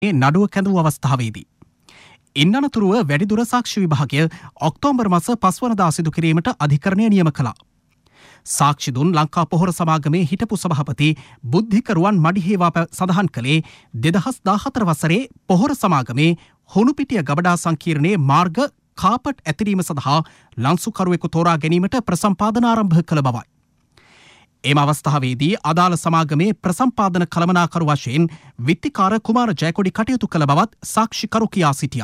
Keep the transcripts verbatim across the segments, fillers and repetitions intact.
නඩුව කැඳවූ අවස්ථාවේදී ඉන් අනතුරුව වැඩිදුර සාක්ෂි විභාගය ඔක්තෝබර් මාස පහ වනදා සිදු කිරීමට අධිකරණය නියම කළා. සාක්ෂි දුන් ලංකා පොහොර සමාගමේ හිටපු සභාපති බුද්ධික රුවන් මඩිහේවා සඳහන් කළේ දෙදහස් දාහතර වසරේ පොහොර සමාගමේ හුණුපිටිය ගබඩා සංකීර්ණයේ මාර්ග කාපට් ඇතිරීම සඳහා ලන්සුකරුවෙකු තෝරා ගැනීමට ප්‍රසම්පාදන ආරම්භ කළ බවයි. එම අවස්ථාවේදී අදාළ සමාගමේ ප්‍රසම්පාදන කළමනාකරු වශයෙන් විත්තිකාර කුමාර ජයකොඩි කටයුතු කළ බවත් සාක්ෂිකරු කියා සිටියා.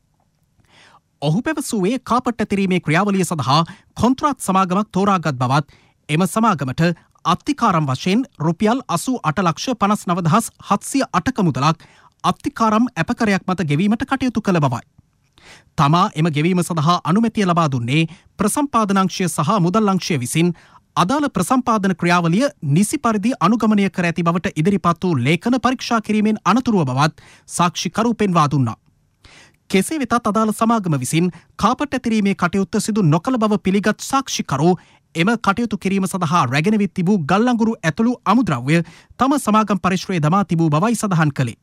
ඔහු පැවසුවේ කාපට් ඇතිරීමේ ක්‍රියාවලිය සඳහා කොන්ත්‍රාත් සමාගමක් තෝරාගත් බවත් එම සමාගමට අත්තිකාරම් වශයෙන් රුපියල් අසූ අට ලක්ෂ පනස් නව දහස් හත්සිය අටක මුදලක් අත්තිකාරම් ඇපකරයක් මත ගෙවීමට කටයුතු කළ බවයි. තමා එම ගෙවීම සඳහා අනුමැතිය ලබා දුන්නේ ප්‍රසම්පාදනංශය සහ මුදල් අංශය විසින් අදාළ ප්‍රසම්පාදන ක්‍රියාවලිය නිසි පරිදි අනුගමනය කර ඇති බවට ඉදිරිපත් වූ ලේඛන පරීක්ෂා කිරීමෙන් අනතුරුව බවත් සාක්ෂිකරු පෙන්වා දුන්නා. කෙසේ වෙතත් අදාළ සමාගම විසින් කාපට් ඇතිරීමේ කටයුත්ත සිදු නොකළ බව පිළිගත් සාක්ෂිකරු එම කටයුතු කිරීම සඳහා රැගෙන විත් තිබූ ගල්ලංගුරු ඇතුළු අමුද්‍රව්‍ය තම සමාගම් පරිශ්‍රයේ දමා තිබූ බවයි සඳහන් කළේ.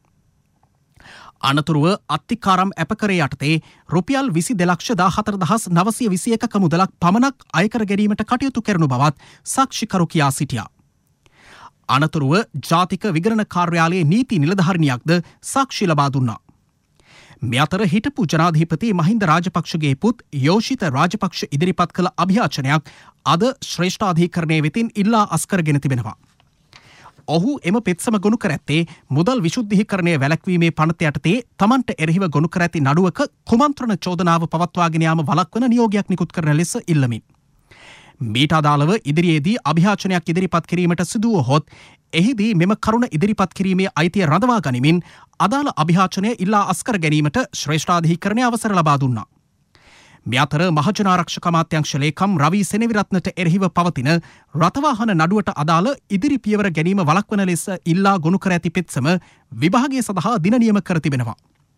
අනතුරුව අත්තිකාරම් ඇපකරේ යටතේ රුපියල් විසි දෙලක්ෂ දාහතර දහස් නවසිය විසි එකක මුදලක් පමණක් අයකර ගැනීමට කටයුතු කරනු බවත් සාක්ෂිකරු කියා සිටියා. අනතුරුව ජාතික විගණන කාර්යාලයේ නීති නිලධාරිනියක්ද සාක්ෂි ලබා දුන්නා. මේ අතර හිටපු ජනාධිපති මහින්ද රාජපක්ෂගේ පුත් යෝෂිත රාජපක්ෂ ඉදිරිපත් කළ අභියාචනයක් අද ශ්‍රේෂ්ඨාධිකරණය වෙතින් ඉල්ලා අස්කරගෙන තිබෙනවා. ඔහු එම පෙත්සම ගොනු කර ඇත්තේ මුදල් විශුද්ධිකරණය වැළැක්වීමේ පනත යටතේ තමන්ට එරෙහිව ගොනු කර ඇති නඩුවක කුමන්ත්‍රණ චෝදනාව පවත්වාගෙන යාම වළක්වන නියෝගයක් නිකුත් කරන ලෙස ඉල්ලමින්. මීට අදාළව ඉදිරියේදී අභියාචනයක් ඉදිරිපත් කිරීමට සිදු වුවහොත් එහිදී මෙම කරුණ ඉදිරිපත් කිරීමේ අයිතිය රඳවා ගනිමින් අදාළ අභියාචනය ඉල්ලා අස්කර ගැනීමට ශ්‍රේෂ්ඨාධිකරණය අවසර ලබා දුන්නා. මේ අතර මහජනාරක්ෂක අමාත්‍යාංශ ලේකම් රවී සෙනෙවිරත්නට එරෙහිව පවතින රථවාහන නඩුවට අදාළ ඉදිරි පියවර ගැනීම වළක්වන ලෙස ඉල්ලා ගොනු කර ඇති පෙත්සම විභාගය සඳහා දින නියම කර තිබෙනවා.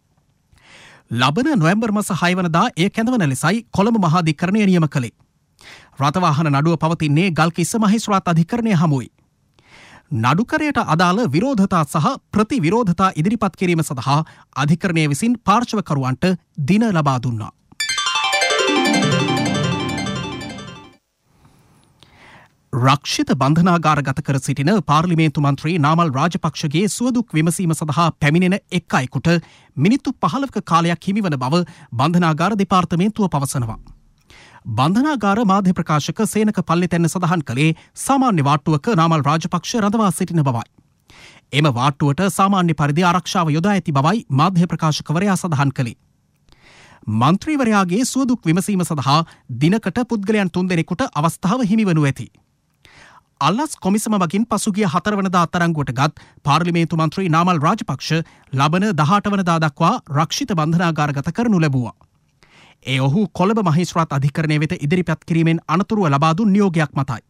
ලබන නොවැම්බර් මාස හය වනදා එය කැඳවන ලෙසයි කොළඹ මහාධිකරණය නියම කළේ. රථවාහන නඩුව පවතින්නේ ගල්කිස්ස මහේස්ත්‍රාත් අධිකරණය හමුවේ. නඩුකරයට අදාළ විරෝධතා සහ ප්‍රතිවිරෝධතා ඉදිරිපත් කිරීම සඳහා අධිකරණය විසින් පාර්ශවකරුවන්ට දින ලබා දුන්නා. රක්ෂිත බන්ධනාගාර ගත කර සිටින පාර්ලිමේන්තු මන්ත්‍රී නාමල් රාජපක්ෂගේ සුවදුක් විමසීම සඳහා පැමිණෙන එක් අයෙකුට මිනිත්තු පහළොවක කාලයක් හිමිවන බව බන්ධනාගාර දෙපාර්තමේන්තුව පවසනවා. බන්ධනාගාර මාධ්‍ය ප්‍රකාශක සේනක පල්ලෙතැන්න සඳහන් කළේ සාමාන්‍ය වාට්ටුවක නාමල් රාජපක්ෂ රඳවා සිටින බවයි. එම වාට්ටුවට සාමාන්‍ය පරිදි ආරක්ෂාව යොදා ඇති බවයි මාධ්‍ය ප්‍රකාශකවරයා සඳහන් කළේ. මන්ත්‍රීවරයාගේ සුවදුක් විමසීම සඳහා දිනකට පුද්ගලයන් තුන්දෙනෙකුට අවස්ථාව හිමිවනු ඇති. අල්ලස් කොමිසම මගින් පසුගිය හතරවනදා අත්අඩංගුවට ගත් පාර්ලිමේන්තු මන්ත්‍රී නාමල් රාජපක්ෂ ලබන දහඅට වනදා දක්වා රක්ෂිත බන්ධනාගාරගත කරනු ලැබුවා. ඒ ඔහු කොළඹ මහේස්ත්‍රාත් අධිකරණය වෙත ඉදිරිපත් කිරීමෙන් අනතුරුව ලබා දුන් නියෝගයක් මතයි.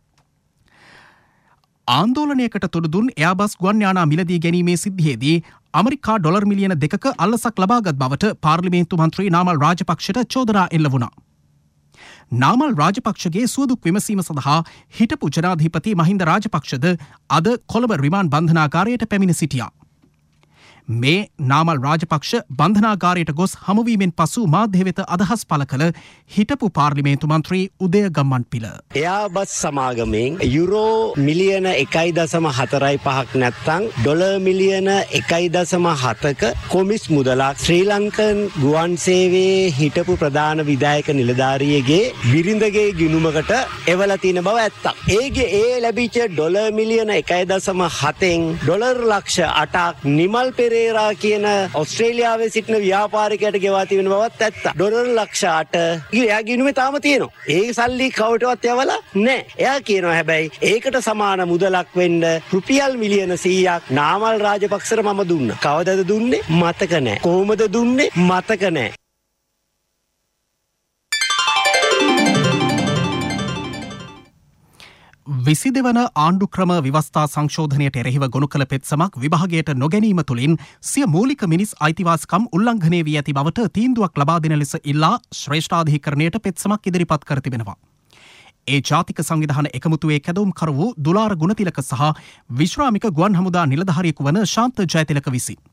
ආන්දෝලනයකට තුඩු දුන් එයාබස් ගුවන් යානා මිලදී ගැනීමේ සිද්ධියේදී අමරිකා ඩොලර් මිලියන දෙකක අල්ලසක් ලබාගත් බවට පාර්ලිමේන්තු මන්ත්‍රී නාමල් රාජපක්ෂට චෝදනා එල්ල වුණා. නාමල් රාජපක්ෂගේ සුවදුක් විමසීම සඳහා හිටපු ජනාධිපති මහින්ද රාජපක්ෂද අද කොළඹ රිමාන්ඩ් බන්ධනාගාරයට පැමිණ සිටියා. මේ නාමල් රාජපක්ෂ බන්ධනාගාරයට ගොස් හමුවීමෙන් පසු මාධ්‍ය වෙත අදහස් පළ කළ හිටපු පාර්ලිමේන්තු මන්ත්‍රී උදය ගම්මන්පිල. එයාබස් සමාගමෙන් යුරෝ මිලියන එකයි දශම හතරයි පහක් නැත්තං ඩොලර් මිලියන එකයි දශම හතක කොමිස් මුදලක් ශ්‍රී ලංකන් ගුවන් සේවයේ හිටපු ප්‍රධාන විධායක නිලධාරියගේ බිරිඳගේ ගිණුමකට එවලා තියෙන බව ඇත්තක්. ඒගේ ඒ ලැබිච්ච ඩොලර් මිලියන එකයි දශම හතෙන් ඩොලර් ලක්ෂ අටක් නිමල් පෙරේරා කියන ඔස්ට්‍රේලියාවේ සිටින ව්‍යාපාරිකයට ගෙවා තිබෙන බවත් ඇත්ත. ඩොලර් ලක්ෂ අට එයා ගිණුමේ තාම තියෙනවා. ඒ සල්ලි කවටවත් යවලා නැහැ. එයා කියනවා හැබැයි ඒකට සමාන මුදලක් වෙන්න රුපියල් මිලියන සීයක් නාමල් රාජපක්ෂට මම දුන්නා. කවදද දුන්නේ? මතක නැහැ. කොහොමද දුන්නේ? මතක නැහැ. විසි දෙවන ආණ්ඩු ක්‍රම විවස්ථා සංශෝධනයට එරෙහිව ගොනු කළ පෙත්සමක් විභාගයට නොගැනීම තුළින් සිය මූලික මිනිස් අයිතිවාසිකම් උල්ලංඝනය වී ඇති බවට තීන්දුවක් ලබා දෙන ලෙස ඉල්ලා ශ්‍රේෂ්ඨාධිකරණයට පෙත්සමක් ඉදිරිපත් කර තිබෙනවා. ඒ ජාතික සංවිධාන එකමුතුවේ කැදවුම්කරු වූ දුලාර ගුණතිලක සහ විශ්‍රාමික ගුවන් හමුදා නිලධාරියෙකු වන ශාන්ත ජයතිලක විසින්